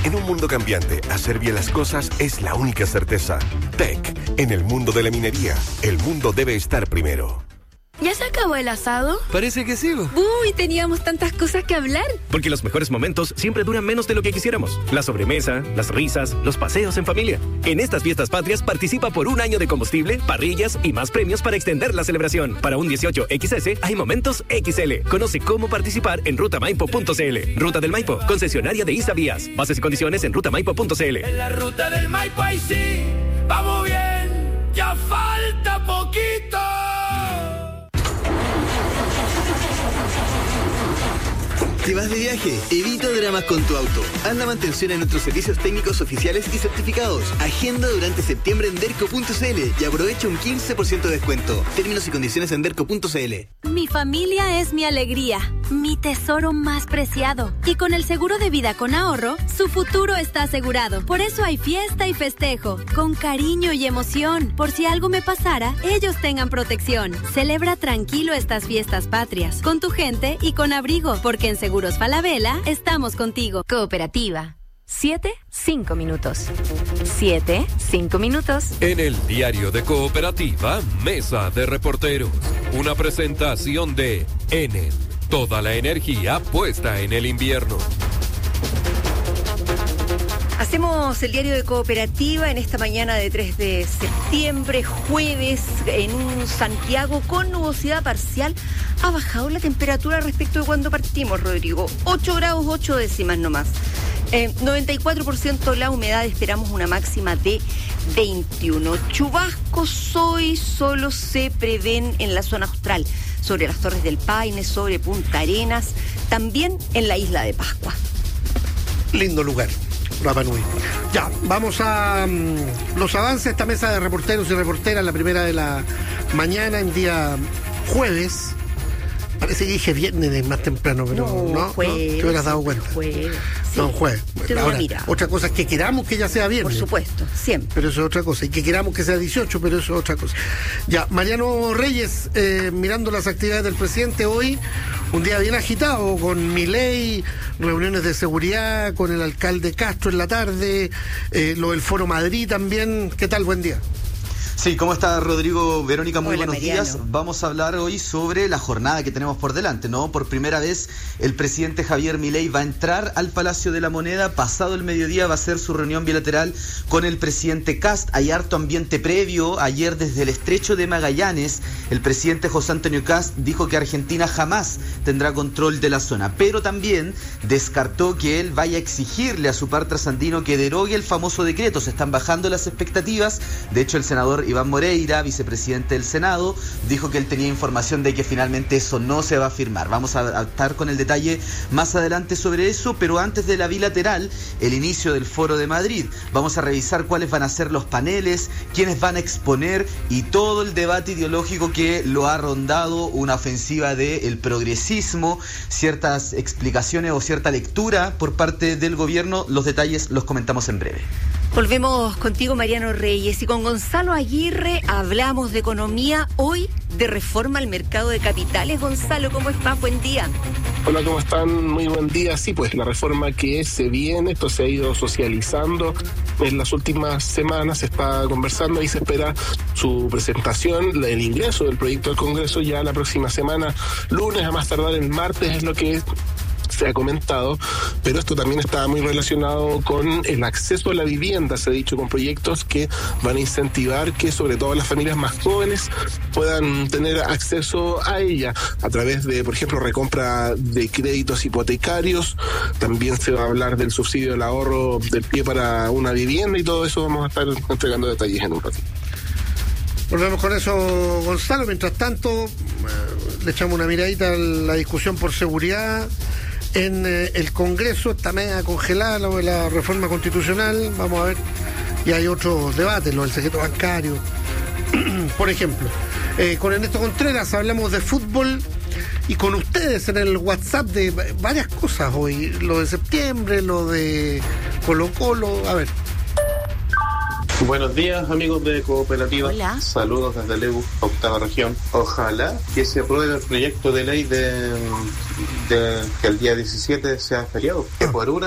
En un mundo cambiante, hacer bien las cosas es la única certeza. Tech, en el mundo de la minería, el mundo debe estar primero. ¿Ya se acabó el asado? Parece que sí. Uy, teníamos tantas cosas que hablar. Porque los mejores momentos siempre duran menos de lo que quisiéramos. La sobremesa, las risas, los paseos en familia. En estas fiestas patrias participa por un año de combustible, parrillas y más premios para extender la celebración. Para un 18XS hay momentos XL. Conoce cómo participar en rutamaipo.cl. Ruta del Maipo, concesionaria de ISA Vías. Bases y condiciones en rutamaipo.cl. En la ruta del Maipo ahí sí, vamos bien, ya falta poquito. ¿Te vas de viaje? Evita dramas con tu auto. Haz la mantención en nuestros servicios técnicos oficiales y certificados. Agenda durante septiembre en derco.cl y aprovecha un 15% de descuento. Términos y condiciones en derco.cl. Mi familia es mi alegría, mi tesoro más preciado. Y con el seguro de vida con ahorro, su futuro está asegurado. Por eso hay fiesta y festejo, con cariño y emoción. Por si algo me pasara, ellos tengan protección. Celebra tranquilo estas fiestas patrias, con tu gente y con abrigo, porque en Seguros Falabella estamos contigo. Cooperativa. 7-5 minutos. 7-5 minutos. En el diario de Cooperativa, Mesa de Reporteros. Una presentación de Enel. Toda la energía puesta en el invierno. Hacemos el diario de Cooperativa en esta mañana de 3 de septiembre, jueves, en un Santiago con nubosidad parcial. Ha bajado la temperatura respecto de cuando partimos, Rodrigo. 8 grados 8 décimas nomás. 94% la humedad, esperamos una máxima de 21. Chubascos hoy solo se prevén en la zona austral, sobre las Torres del Paine, sobre Punta Arenas, también en la isla de Pascua. Lindo lugar. Rapa Nui. Ya, vamos a los avances de esta mesa de reporteros y reporteras, la primera de la mañana, en día jueves. Parece que dije viernes más temprano, pero no, jueves, te hubieras dado cuenta. Jueves, sí. No, jueves. Ahora, otra cosa es que queramos que ya sea viernes. Por supuesto, siempre. Pero eso es otra cosa. Y que queramos que sea 18, pero eso es otra cosa. Ya, Mariano Reyes, mirando las actividades del presidente hoy, un día bien agitado, con Milei, reuniones de seguridad, con el alcalde Castro en la tarde, lo del Foro Madrid también. ¿Qué tal? Buen día. Sí, ¿cómo está Rodrigo? Verónica, muy buenos Mariano. días. Vamos a hablar hoy sobre la jornada que tenemos por delante, ¿no? Por primera vez el presidente Javier Milei va a entrar al Palacio de la Moneda. Pasado el mediodía va a ser su reunión bilateral con el presidente Kast. Hay harto ambiente previo. Ayer desde el Estrecho de Magallanes, el presidente José Antonio Kast dijo que Argentina jamás tendrá control de la zona, pero también descartó que él vaya a exigirle a su par trasandino que derogue el famoso decreto. Se están bajando las expectativas. De hecho, el senador Iván Moreira, vicepresidente del Senado, dijo que él tenía información de que finalmente eso no se va a firmar. Vamos a estar con el detalle más adelante sobre eso, pero antes de la bilateral, el inicio del Foro de Madrid. Vamos a revisar cuáles van a ser los paneles, quiénes van a exponer y todo el debate ideológico que lo ha rondado, una ofensiva del progresismo, ciertas explicaciones o cierta lectura por parte del gobierno. Los detalles los comentamos en breve. Volvemos contigo, Mariano Reyes, y con Gonzalo Aguirre hablamos de economía, hoy de reforma al mercado de capitales. Gonzalo, ¿cómo estás? Buen día. Hola, ¿cómo están? Muy buen día. Sí, pues la reforma que se viene, esto se ha ido socializando en las últimas semanas, se está conversando y se espera su presentación, el ingreso del proyecto al Congreso ya la próxima semana, lunes a más tardar el martes es lo que se ha comentado, pero esto también está muy relacionado con el acceso a la vivienda, se ha dicho, con proyectos que van a incentivar que sobre todo las familias más jóvenes puedan tener acceso a ella a través de, por ejemplo, recompra de créditos hipotecarios. También se va a hablar del subsidio del ahorro del pie para una vivienda y todo eso vamos a estar entregando detalles en un ratito. Volvemos con eso, Gonzalo. Mientras tanto, le echamos una miradita a la discusión por seguridad en el Congreso. Está media congelada la reforma constitucional. Vamos a ver, y hay otros debates, lo del secreto bancario, por ejemplo. Con Ernesto Contreras hablamos de fútbol y con ustedes en el WhatsApp de varias cosas hoy. Lo de septiembre, lo de Colo-Colo. A ver. Buenos días, amigos de Cooperativa. Hola. Saludos desde Leu, octava región. Ojalá que se apruebe el proyecto de ley de que el día 17 sea feriado. Que por una